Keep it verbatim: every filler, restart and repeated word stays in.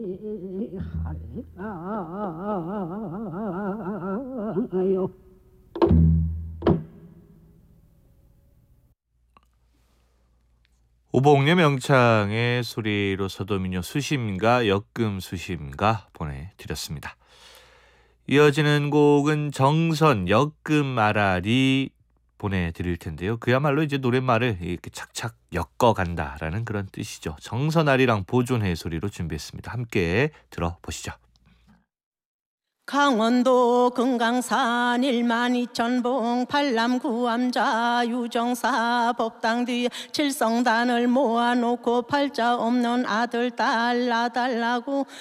할까요? 오봉래 명창의 소리로 서도민요 수심가 역금 수심가 보내드렸습니다. 이어지는 곡은 정선 역금 아라리 보내드릴 텐데요. 그야말로 이제 노랫말을 이렇게 착착 엮어간다라는 그런 뜻이죠. 정선아리랑 보존회 소리로 준비했습니다. 함께 들어보시죠. 강원도 금강산 일만 이천봉 팔남 구암자 유정사 법당 뒤 칠성단을 모아놓고 팔자 없는 아들 딸 낳아달라고